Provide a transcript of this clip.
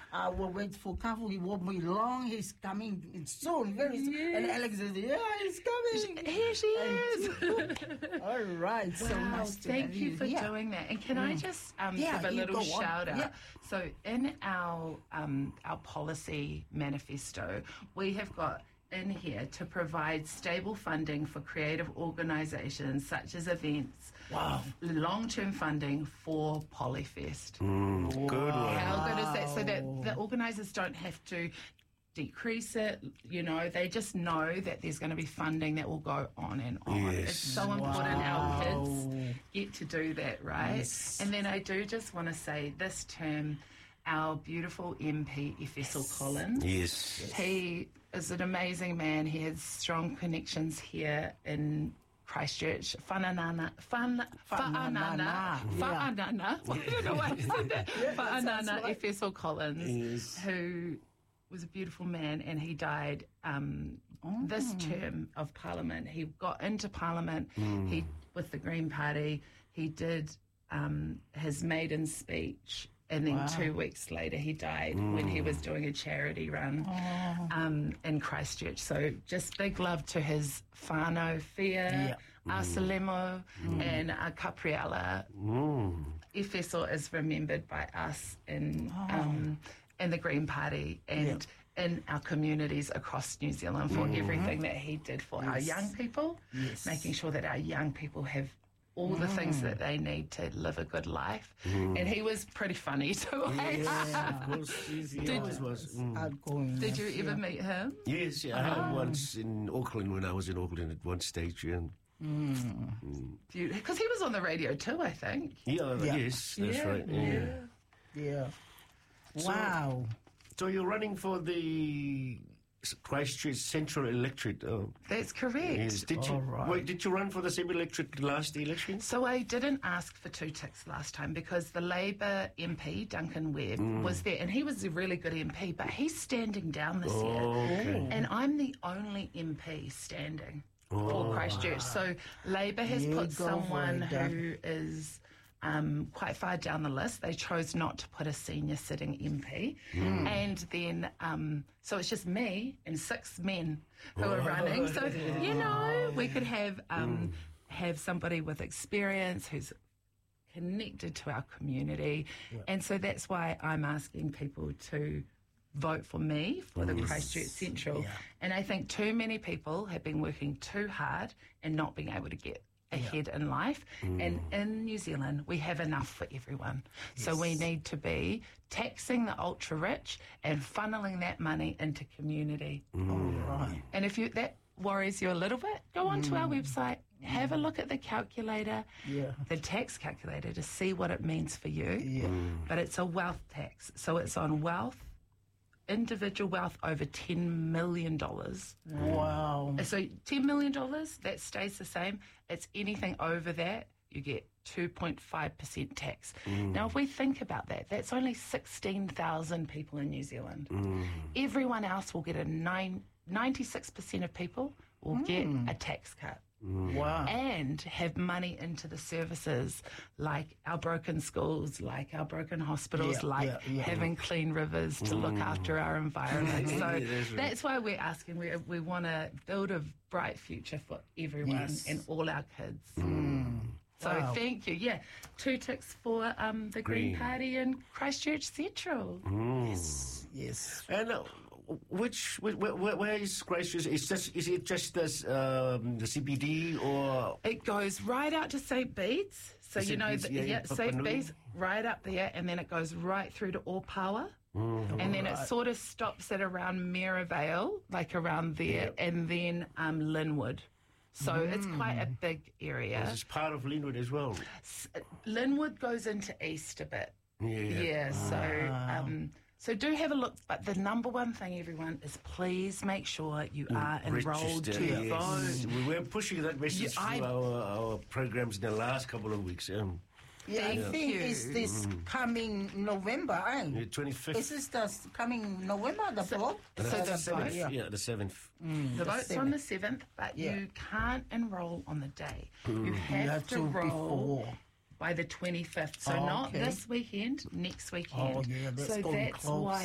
I will wait for Kafu. He won't be long. He's coming soon, very soon. Yes. And Alex says, yeah, he's coming. Here she is. All right. So Wow, nice to thank have you for doing that. And can I just give a little shout out? Yeah. So in our policy manifesto, we have got in here to provide stable funding for creative organisations such as events. Wow. Long-term funding for Polyfest. Good one. How good is that? So that the organisers don't have to decrease it, they just know that there's going to be funding that will go on and on. Yes. It's so important our kids get to do that, right? Yes. And then I do just want to say this term, our beautiful MP, Efessel Collins. Yes. He is an amazing man. He has strong connections here in Christchurch. Fa'anana. I don't know why I said that. Fa'anana Efessel Collins, who was a beautiful man, and he died this term of Parliament. He got into Parliament with the Green Party. He did his maiden speech, and then 2 weeks later he died when he was doing a charity run in Christchurch. So just big love to his whānau, Fia, Arcelemo, and Capriella. Efessel is remembered by us in the Green Party and in our communities across New Zealand for everything that he did for our young people, making sure that our young people have all the things that they need to live a good life. And he was pretty funny too. Of course, he always was. Outgoing. Did you ever meet him? Yes, I had once in Auckland when I was in Auckland at one stage. Because he was on the radio too, I think. Yes, that's right. Yeah. Wow. So you're running for the Christchurch Central electorate. That's correct. Yes. Did you run for the same electorate last election? So I didn't ask for 2 ticks last time because the Labour MP, Duncan Webb, was there, and he was a really good MP, but he's standing down this year. Okay. And I'm the only MP standing for Christchurch. So Labour has put someone who is quite far down the list. They chose not to put a senior sitting MP. And then, so it's just me and 6 men who are running. So, we could have somebody with experience who's connected to our community. And so that's why I'm asking people to vote for me for the Christchurch Central. And I think too many people have been working too hard and not being able to get ahead in life, and in New Zealand we have enough for everyone. So we need to be taxing the ultra rich and funneling that money into community. Right. And if that worries you a little bit, go onto our website, have a look at the calculator, the tax calculator, to see what it means for you. But it's a wealth tax, so it's on wealth, individual wealth over $10 million. Wow. So $10 million, that stays the same. It's anything over that, you get 2.5% tax. Now, if we think about that, that's only 16,000 people in New Zealand. Everyone else will get 96% of people will get a tax cut. Wow. And have money into the services like our broken schools, like our broken hospitals, having clean rivers to look after our environment. So that's why we're asking. We want to build a bright future for everyone and all our kids. So thank you. 2 ticks for the Green Party and Christchurch Central. Yes. And where is Christchurch? Is it just this, the CBD, or it goes right out to St. Bede's? So St. Bede's right up there, and then it goes right through to Ōpawa. And then it sort of stops at around Maryvale, like around there, and then Linwood. So it's quite a big area. It's part of Linwood as well. Linwood goes into east a bit. So do have a look. But the number one thing, everyone, is please make sure you are enrolled to vote. We were pushing that message through our programs in the last couple of weeks. I think it's this coming November, The 25th. Is this the coming November, the vote? The 7th. The 7th. The vote's on the 7th, but you can't enrol on the day. You have to enroll by the 25th. So not this weekend, next weekend. That's so going that's close. why